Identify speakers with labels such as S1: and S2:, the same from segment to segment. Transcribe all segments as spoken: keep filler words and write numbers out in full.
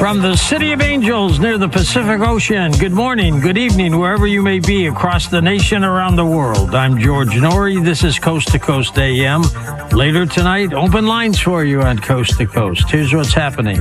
S1: From the City of Angels near the Pacific Ocean, good morning, good evening, wherever you may be across the nation, around the world. I'm George Norrie. This is Coast to Coast A M. Later tonight, open lines for you on Coast to Coast. Here's what's happening.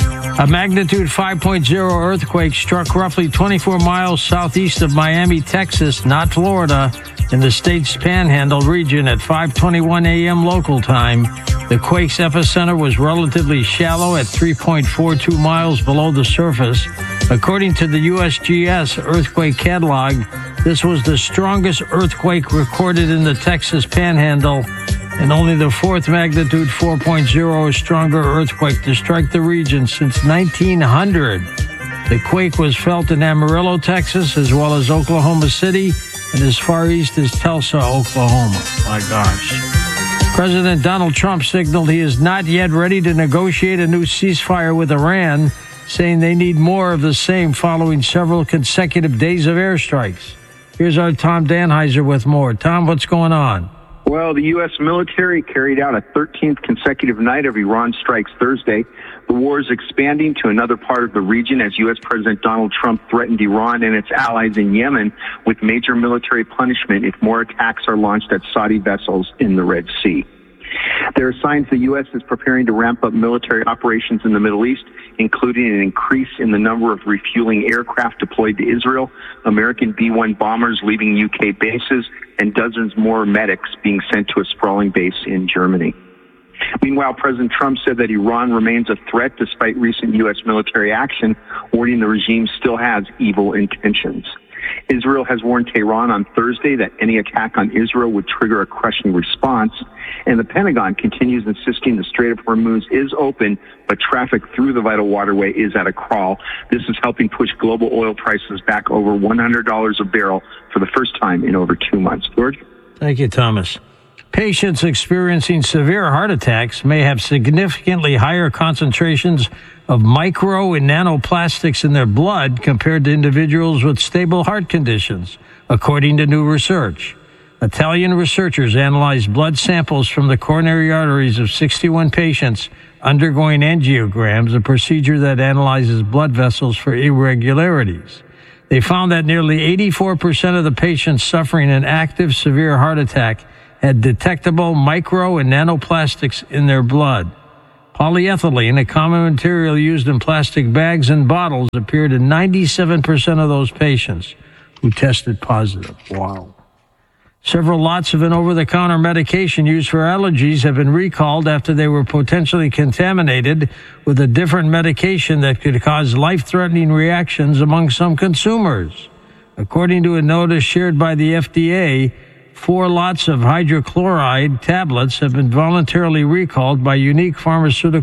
S1: A magnitude five point oh earthquake struck roughly twenty-four miles southeast of Miami, Texas, not Florida, in the state's Panhandle region at five twenty-one a.m. local time. The quake's epicenter was relatively shallow at three point four two miles below the surface. According to the U S G S earthquake catalog, this was the strongest earthquake recorded in the Texas Panhandle and only the fourth magnitude four point oh or stronger earthquake to strike the region since nineteen hundred. The quake was felt in Amarillo, Texas, as well as Oklahoma City and as far east as Tulsa, Oklahoma. My gosh. President Donald Trump signaled he is not yet ready to negotiate a new ceasefire with Iran, saying they need more of the same following several consecutive days of airstrikes. Here's our Tom Danheiser with more. Tom, what's going on?
S2: Well, the U S military carried out a thirteenth consecutive night of Iran strikes Thursday. The war is expanding to another part of the region as U S President Donald Trump threatened Iran and its allies in Yemen with major military punishment if more attacks are launched at Saudi vessels in the Red Sea. There are signs the U S is preparing to ramp up military operations in the Middle East, including an increase in the number of refueling aircraft deployed to Israel, American B one bombers leaving U K bases, and dozens more medics being sent to a sprawling base in Germany. Meanwhile, President Trump said that Iran remains a threat despite recent U S military action, warning the regime still has evil intentions. Israel has warned Tehran on Thursday that any attack on Israel would trigger a crushing response, and the Pentagon continues insisting the Strait of Hormuz is open, but traffic through the vital waterway is at a crawl. This is helping push global oil prices back over one hundred dollars a barrel for the first time in over two months. George?
S1: Thank you, Thomas. Patients experiencing severe heart attacks may have significantly higher concentrations of micro and nanoplastics in their blood compared to individuals with stable heart conditions, according to new research. Italian researchers analyzed blood samples from the coronary arteries of sixty-one patients undergoing angiograms, a procedure that analyzes blood vessels for irregularities. They found that nearly eighty-four percent of the patients suffering an active severe heart attack had detectable micro and nanoplastics in their blood. Polyethylene, a common material used in plastic bags and bottles, appeared in ninety-seven percent of those patients who tested positive. Wow. Several lots of an over-the-counter medication used for allergies have been recalled after they were potentially contaminated with a different medication that could cause life-threatening reactions among some consumers. According to a notice shared by the F D A, four lots of hydrochloride tablets have been voluntarily recalled by Unique Pharmaceutical